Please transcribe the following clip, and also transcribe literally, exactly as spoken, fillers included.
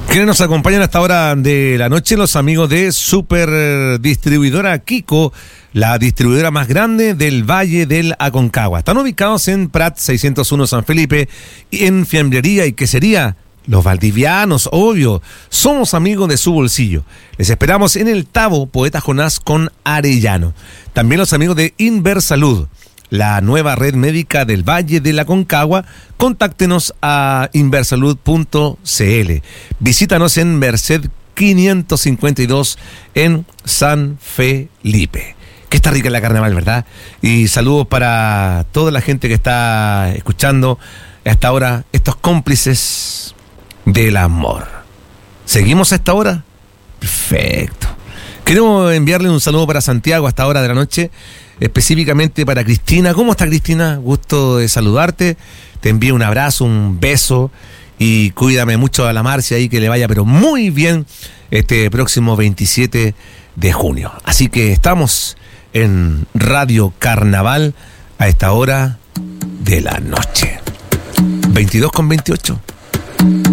Quienes nos acompañan a esta hora de la noche, los amigos de Super Distribuidora Kiko, la distribuidora más grande del Valle del Aconcagua. Están ubicados en Prat seiscientos uno San Felipe, y en fiambrería y quesería Los Valdivianos, obvio. Somos amigos de su bolsillo. Les esperamos en el Tabo Poeta Jonás con Arellano. También los amigos de Inversalud, la nueva red médica del Valle de la Aconcagua. Contáctenos a inversalud punto c l. Visítanos en Merced quinientos cincuenta y dos en San Felipe. Que está rica la carnaval, ¿verdad? Y saludos para toda la gente que está escuchando hasta ahora, estos cómplices del amor. ¿Seguimos a esta hora? Perfecto. Queremos enviarle un saludo para Santiago a esta hora de la noche, específicamente para Cristina. ¿Cómo está, Cristina? Gusto de saludarte. Te envío un abrazo, un beso, y cuídame mucho a la Marcia ahí, que le vaya pero muy bien este próximo veintisiete de junio. Así que estamos en Radio Carnaval a esta hora de la noche. veintidós con veintiocho.